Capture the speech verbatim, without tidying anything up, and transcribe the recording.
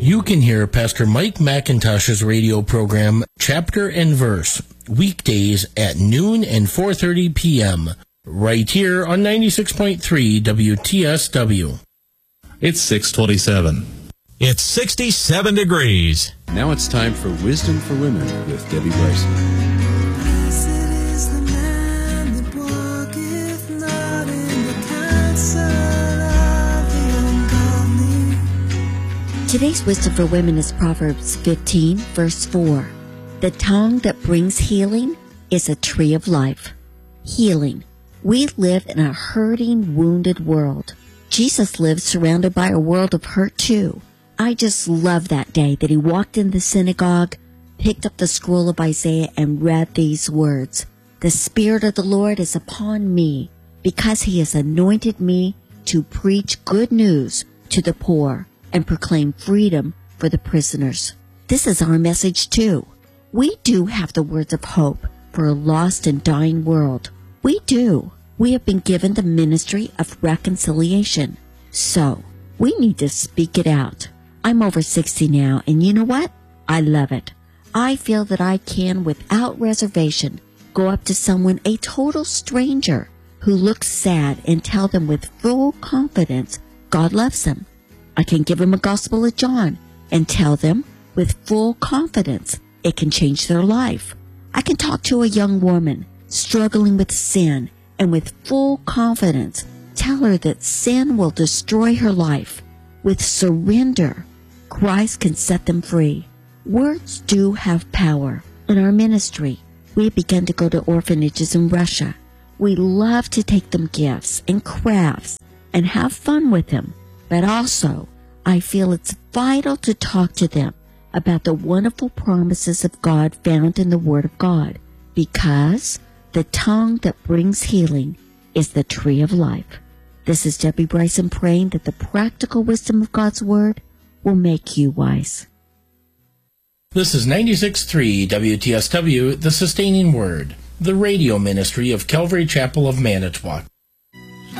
You can hear Pastor Mike McIntosh's radio program, Chapter and Verse, weekdays at noon and four thirty p.m., right here on ninety-six point three W T S W. It's six twenty-seven. It's sixty-seven degrees. Now it's time for Wisdom for Women with Debbie Bryson. Today's Wisdom for Women is Proverbs fifteen, verse four. The tongue that brings healing is a tree of life. Healing. We live in a hurting, wounded world. Jesus lived surrounded by a world of hurt too. I just love that day that he walked in the synagogue, picked up the scroll of Isaiah, and read these words. The Spirit of the Lord is upon me, because he has anointed me to preach good news to the poor and proclaim freedom for the prisoners. This is our message too. We do have the words of hope for a lost and dying world. We do. We have been given the ministry of reconciliation. So, we need to speak it out. I'm over sixty now, and you know what? I love it. I feel that I can, without reservation, go up to someone, a total stranger, who looks sad, and tell them with full confidence God loves them. I can give them a Gospel of John and tell them with full confidence it can change their life. I can talk to a young woman struggling with sin and with full confidence tell her that sin will destroy her life. With surrender, Christ can set them free. Words do have power. In our ministry, we have begun to go to orphanages in Russia. We love to take them gifts and crafts and have fun with them. But also, I feel it's vital to talk to them about the wonderful promises of God found in the Word of God, because the tongue that brings healing is the tree of life. This is Debbie Bryson praying that the practical wisdom of God's Word will make you wise. This is ninety-six point three W T S W, The Sustaining Word, the radio ministry of Calvary Chapel of Manitowoc.